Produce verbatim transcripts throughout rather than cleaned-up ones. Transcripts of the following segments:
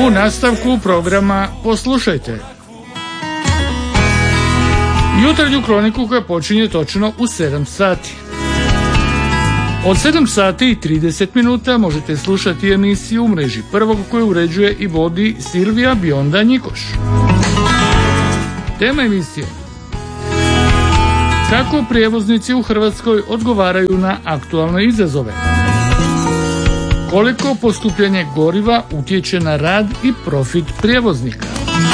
U nastavku programa poslušajte jutarnju kroniku koja počinje točno u sedam sati. Od sedam sati i trideset minuta možete slušati emisiju u mreži Prvog koju uređuje i vodi Silvija Bionda Njikoš. Tema emisije: kako prijevoznici u Hrvatskoj odgovaraju na aktualne izazove. Koliko poskupljenje goriva utječe na rad i profit prijevoznika.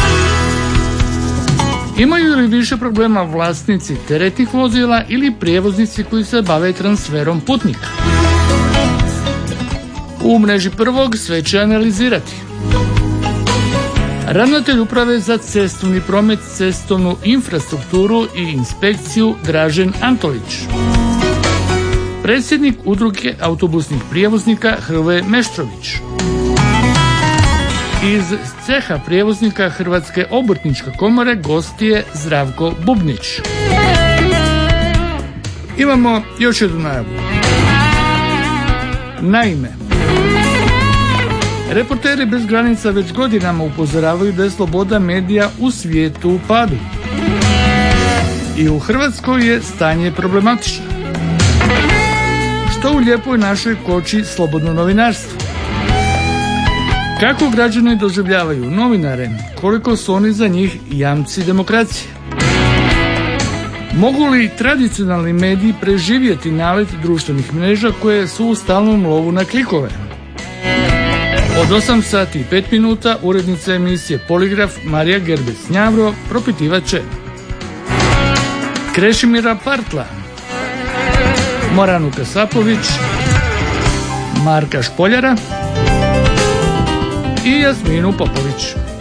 Imaju li više problema vlasnici teretnih vozila ili prijevoznici koji se bave transferom putnika? U mreži Prvog sve će analizirati ravnatelj uprave za cestovni promet, cestovnu infrastrukturu i inspekciju Dražen Antolić, predsjednik udruge autobusnih prijevoznika Hrvoje Meštrović, iz ceha prijevoznika Hrvatske obrtničke komore gost je Zdravko Bubnić. Imamo još jednu najavu. Naime, Reporteri bez granica već godinama upozoravaju da je sloboda medija u svijetu u padu. I u Hrvatskoj je stanje problematično. Što u lijepoj našoj koči slobodno novinarstvo? Kako građani doživljavaju novinare? Koliko su oni za njih jamci demokracije? Mogu li tradicionalni mediji preživjeti nalet društvenih mreža koje su u stalnom lovu na klikove? Od osam sati i pet minuta urednica emisije Poligraf Marija Gerbec-Njavro propitivat će Krešimira Partla, Moranu Kasapović, Marka Špoljara i Jasminu Popović.